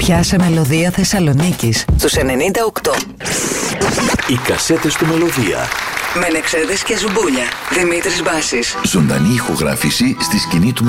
πια σε Μελωδία Θεσσαλονίκης στους 98. Οι κασέτες του Μελωδία. Μενεξέδες και Ζουμπούλια. Δημήτρης Μπάσης. Ζωντανή ηχογράφηση στη σκηνή του